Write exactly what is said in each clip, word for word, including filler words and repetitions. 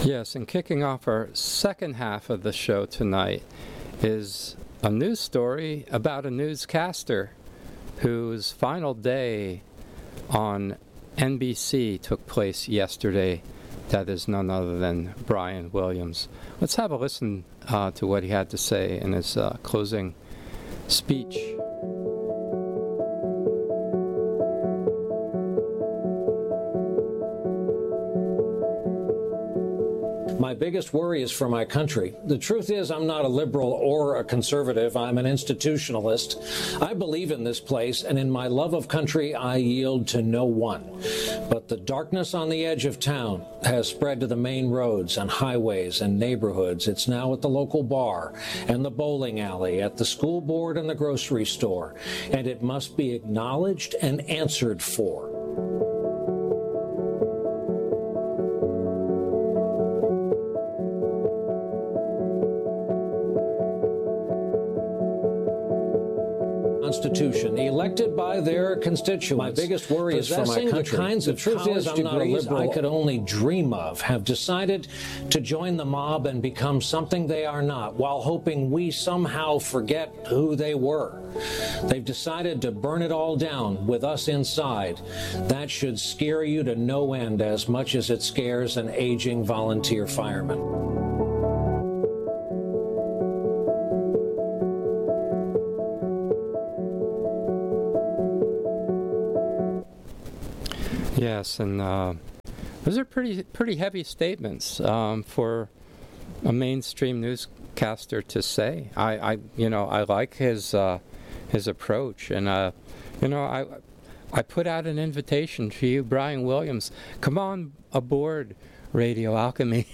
Yes, and kicking off our second half of the show tonight is a news story about a newscaster whose final day on N B C took place yesterday. That is none other than Brian Williams. Let's have a listen uh, to what he had to say in his uh, closing speech. My biggest worry is for my country. The truth is, I'm not a liberal or a conservative. I'm an institutionalist. I believe in this place, and in my love of country, I yield to no one. But the darkness on the edge of town has spread to the main roads and highways and neighborhoods. It's now at the local bar and the bowling alley, at the school board and the grocery store. And it must be acknowledged and answered for. Constitution, elected by their constituents. My biggest worry is for my country. The kinds of truth is, I'm not a liberal I could only dream of have decided to join the mob and become something they are not, while hoping we somehow forget who they were. They've decided to burn it all down with us inside. That should scare you to no end as much as it scares an aging volunteer fireman. Yes, and uh, those are pretty pretty heavy statements um, for a mainstream newscaster to say. I, I you know, I like his uh, his approach, and uh, you know, I I put out an invitation to you, Brian Williams. Come on aboard Radio Alchemy.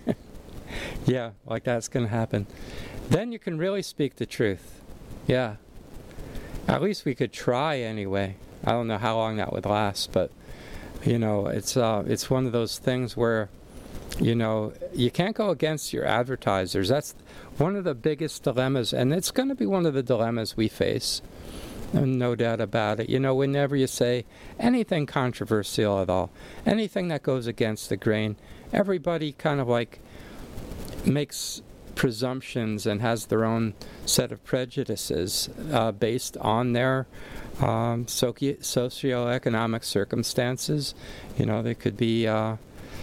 Yeah, like that's going to happen. Then you can really speak the truth. Yeah. At least we could try anyway. I don't know how long that would last, but. You know, it's uh, it's one of those things where, you know, you can't go against your advertisers. That's one of the biggest dilemmas, and it's going to be one of the dilemmas we face, and no doubt about it. You know, whenever you say anything controversial at all, anything that goes against the grain, everybody kind of like makes presumptions and has their own set of prejudices uh, based on their um, soci- socioeconomic circumstances. You know, they could be uh,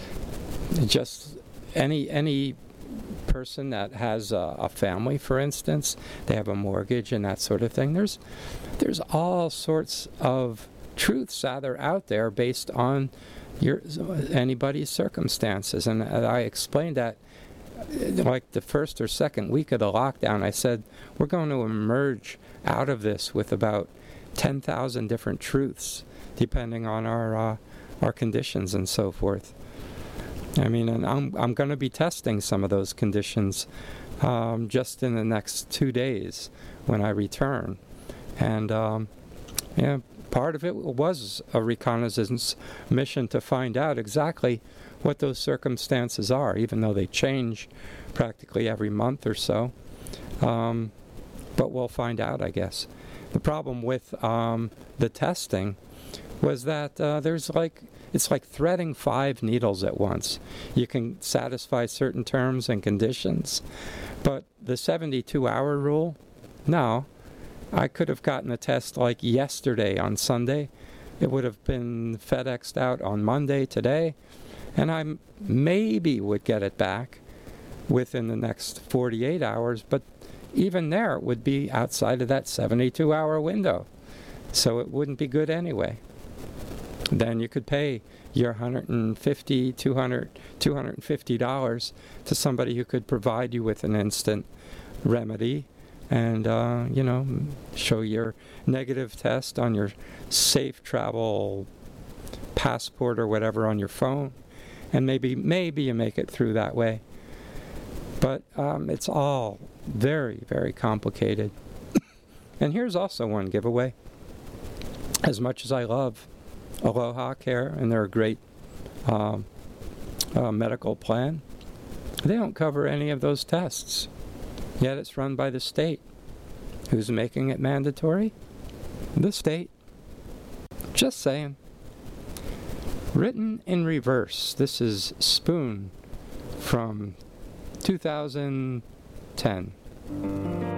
just any any person that has a, a family, for instance. They have a mortgage and that sort of thing. There's there's all sorts of truths that are out there based on your anybody's circumstances, and I explained that. Like the first or second week of the lockdown, I said, we're going to emerge out of this with about ten thousand different truths, depending on our uh, our conditions and so forth. I mean, and I'm I'm going to be testing some of those conditions um, just in the next two days when I return. And, um, yeah, part of it was a reconnaissance mission to find out exactly what those circumstances are, even though they change practically every month or so. Um, but we'll find out, I guess. The problem with um, the testing was that uh, there's like, it's like threading five needles at once. You can satisfy certain terms and conditions, but the seventy-two hour rule, no. I could have gotten a test like yesterday on Sunday. It would have been FedExed out on Monday today. And I maybe would get it back within the next forty-eight hours, but even there it would be outside of that seventy-two hour window. So it wouldn't be good anyway. Then you could pay your one hundred fifty dollars, two hundred dollars, two hundred fifty dollars to somebody who could provide you with an instant remedy and, uh, you know, show your negative test on your safe travel passport or whatever on your phone. And maybe maybe you make it through that way. But um, it's all very, very complicated. And here's also one giveaway. As much as I love Aloha Care, and they're a great um, uh, medical plan, they don't cover any of those tests. Yet it's run by the state. Who's making it mandatory? The state. Just saying. Written in reverse. This is Spoon from two thousand ten.